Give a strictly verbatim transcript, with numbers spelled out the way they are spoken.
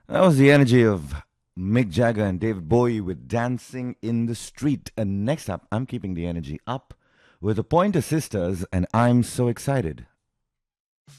That was the energy of Mick Jagger and David Bowie with Dancing in the Street. And next up, I'm keeping the energy up with the Pointer Sisters, and I'm so excited.